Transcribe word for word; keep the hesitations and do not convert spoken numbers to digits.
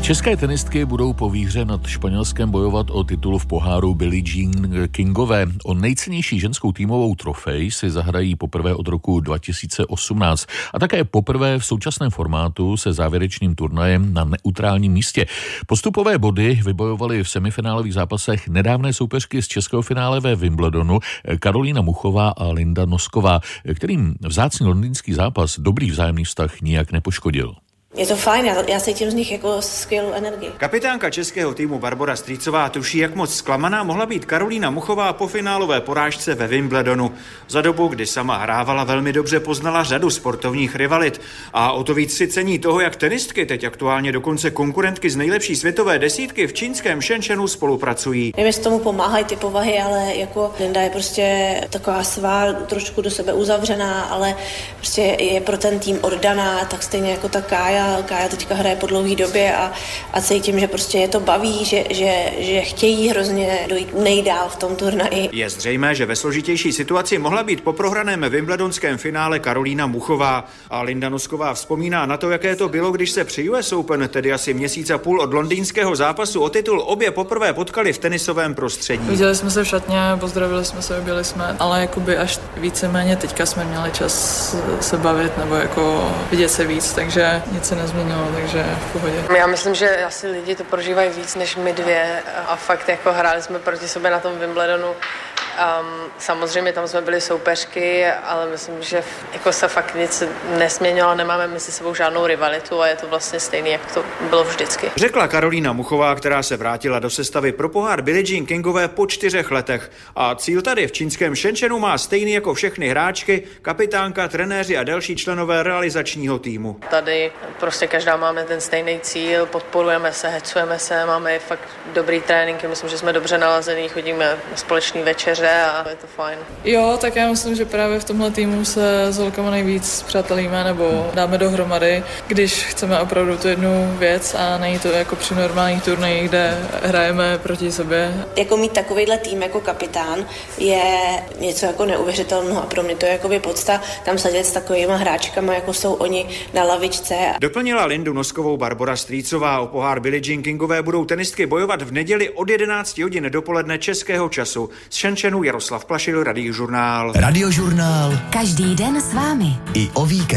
České tenistky budou po výhře nad Španělskem bojovat o titul v poháru Billie Jean Kingové. O nejcennější ženskou týmovou trofej si zahrají poprvé od roku dva tisíce osmnáct a také poprvé v současném formátu se závěrečným turnajem na neutrálním místě. Postupové body vybojovaly v semifinálových zápasech nedávné soupeřky z českého finále ve Wimbledonu Karolína Muchová a Linda Nosková, kterým vzácný londýnský zápas dobrý vzájemný vztah nijak nepoškodil. Je to fajn, já, já cítím z nich jako skvělou energii. Kapitánka českého týmu Barbora Strýcová tuší, jak moc zklamaná mohla být Karolína Muchová po finálové porážce ve Wimbledonu. Za dobu, kdy sama hrávala, velmi dobře poznala řadu sportovních rivalit. A o to víc si cení toho, jak tenistky, teď aktuálně dokonce konkurentky z nejlepší světové desítky v čínském Shenzhenu spolupracují. Nevím, jestli tomu pomáhají ty povahy, ale jako Linda je prostě taková svá, trošku do sebe uzavřená, ale prostě je pro ten tým oddaná, tak stejně jako ta Kája. Kája teďka hraje po dlouhé době a, a cítím, že prostě je to baví, že, že, že chtějí hrozně dojít nejdál v tom turnaji. Je zřejmé, že ve složitější situaci mohla být po prohraném wimbledonském finále Karolína Muchová. A Linda Nosková vzpomíná na to, jaké to bylo, když se při U S Open, tedy asi měsíc a půl od londýnského zápasu o titul, obě poprvé potkali v tenisovém prostředí. Viděli jsme se v šatně, pozdravili jsme se, objeli jsme, ale jakoby až víceméně teďka jsme měli čas se bavit nebo jako vidět se víc, takže nic se nezměnilo, takže v pohodě. Já myslím, že asi lidi to prožívají víc než my dvě a fakt jako hráli jsme proti sobě na tom Wimbledonu. Um, samozřejmě tam jsme byli soupeřky, ale myslím, že jako se fakt nic nesměnilo, nemáme mezi sebou žádnou rivalitu a je to vlastně stejný, jak to bylo vždycky. Řekla Karolína Muchová, která se vrátila do sestavy pro pohár Billie Jean Kingové po čtyřech letech. A cíl tady v čínském Shenzhenu má stejný jako všechny hráčky, kapitánka, trenéři a další členové realizačního týmu. Tady prostě každá máme ten stejný cíl, podporujeme se, hecujeme se, máme fakt dobrý tréninky, myslím, že jsme dobře nalazený, chodíme na společný večeře a je to fajn. Jo, tak já myslím, že právě v tomhle týmu se s holkama nejvíc přátelíme nebo dáme dohromady, když chceme opravdu tu jednu věc a není to jako při normálních turnajích, kde hrajeme proti sobě. Jako mít takovejhle tým jako kapitán je něco jako neuvěřitelného a pro mě to je jakoby podsta tam sedět s takovýma hráčkama, jako jsou oni na lavičce. Doplnila Lindu Noskovou Barbora Strýcová. O pohár Billie Jean Kingové budou tenistky bojovat v neděli od jedenáct hodin dopoledne českého času. Z Shenzhenu Jaroslav Plašil, Radiožurnál. Radiožurnál. Každý den s vámi. I o víkendu.